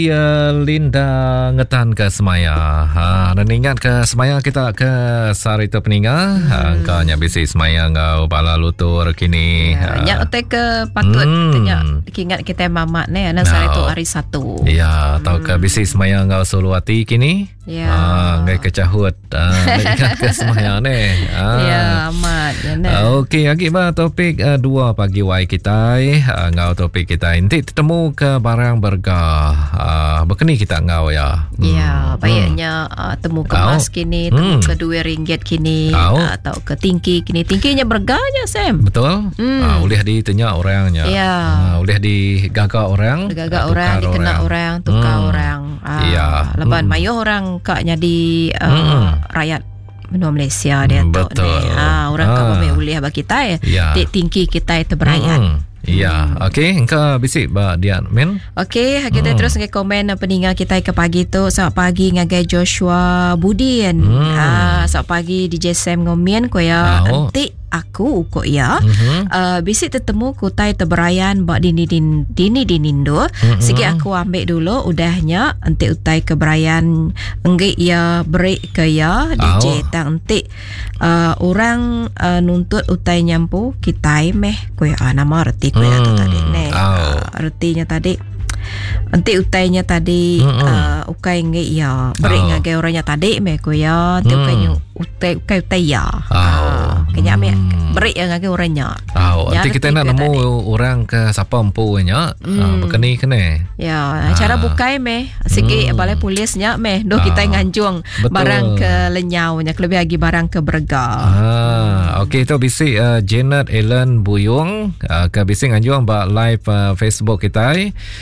Linda ngetan ke Semaya. Dan ingat ke Semaya kita ke Sarita Peninga. Engkaunya bisi Semaya ngau bala lutur kini. Nyak otek ke patut tanya ingat kita mamak ni ana Sarita hari satu. Ya, tahu ke bisi Semaya ngau Suluwati kini. Ya. Ngai kecahut. Ingat ke Semaya ni. Ya, amat ya ne. Okey, akibat topik 2 pagi wai kita. Ngau topik kita inti temu ke barang bergah. Berkeni kita ngau ya. Ya, baiknya temu kemas kini, temu ke RM2 kini, atau ke tingki kini. Tingkinya bergahnya Sam. Betul. Boleh ditanya orangnya. Ya. Boleh digagak orang. Digagak orang, dikena orang, tukar orang. Ya. Lepas mayu orang kaknya di rakyat benua Malaysia dia tu ni. Orang kau boleh bagi kita ya. Tingki kita itu berayat. Ya, okey. Engkau bisik ba dia men. Okey, kita terus ngai komen peninggal kita ke pagi tu. Selamat pagi ngagai Joshua Budin. Selamat pagi DJ Sam ngomen ko ya. Nanti aku kok ya. Bisik tetemu kutai teberayan bak dini dinindo. Sikit aku ambil dulu udahnya nanti utai keberayan engge ya break ke ya DJ tang nanti orang nuntut utai nyampu kita meh ko ya nama arti ko ya tu tadi ne. Artinya tadi nanti utainya tadi ukai nge ya break ngagai orangnya tadi meh ko ya nanti ukainya utai ya. Kenya me break ngagai orangnya. Nanti kita nak nemu orang ke siapa empunya berkeni kene. Ya, cara bukai meh sikit balai polisnya meh doh kita nganjung barang ke lenyaunya lebih lagi barang ke bergah. Okey tu bisi Janet Ellen Buyung ke bisi nganjung ba live Facebook kita.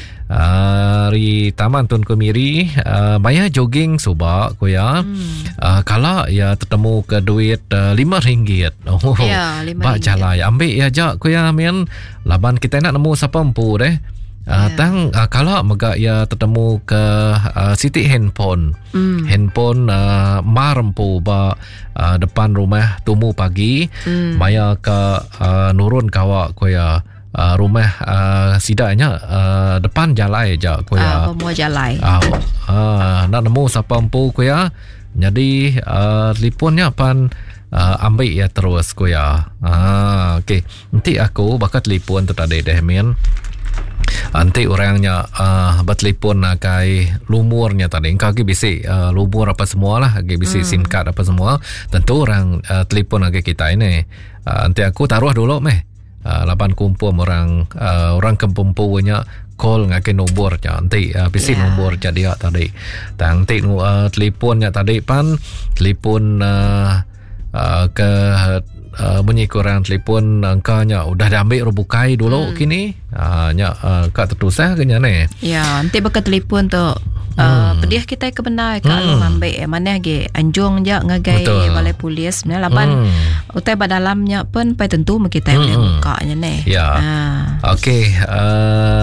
Di Taman Tun Kemiri bayar jogging subak ko ya. Kalau ya tertemu ke duit RM5. Ya, RM5. Bak jalan ambil ya jak ko ya men. Laban kita nak nemu siapa empu deh. Tang kalau megak ya tertemu ke Siti handphone. Handphone marempu ba depan rumah tumu pagi. Maya ke nurun kawak ko ya. Rumah sidaknya depan jalai je ko ya. Pemua jalai. Nak nemu siapa empu ko ya. Jadi telefonnya pan ambil ya terus ko ya. Okey. Nanti aku bakal telefon tu tadi deh men. Nanti orangnya bertelefon kai lumurnya tadi. Engkau ke bisi lumur apa semua lah. Ke bisi SIM card apa semua. Tentu orang telefon ke kita ini. Nanti aku taruh dulu meh. Lapan kumpul orang kempumpunya call ngakai nombornya nanti bisi nombor jadi tadi nanti teleponnya tadi pan telefon ke bunyi korang telefon angkanya udah diambil rubukai dulu kini nya kak tertusah kenya ni ya nanti bakal telefon tu pedih kita ke benar kalau ngambil mana lagi anjung je ngagai balai polis sebenarnya lapan utai dalamnya pun pai tentu kita boleh bukanya ni ya okey